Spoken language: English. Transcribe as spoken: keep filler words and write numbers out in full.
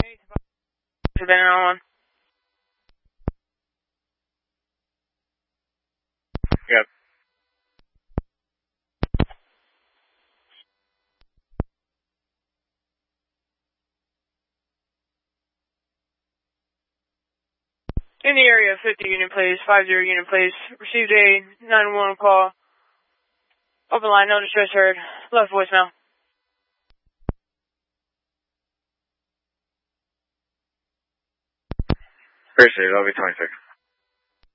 Been on one. Yep. In the area, fifty unit please, five zero unit please. Received a nine one one call. Open line, no distress heard. Left voicemail. Appreciate it, I'll be twenty-six.